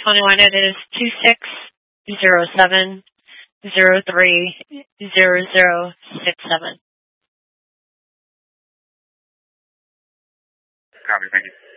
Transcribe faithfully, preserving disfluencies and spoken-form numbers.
twenty-one, it is two six zero seven zero three zero zero six seven. Copy, thank you.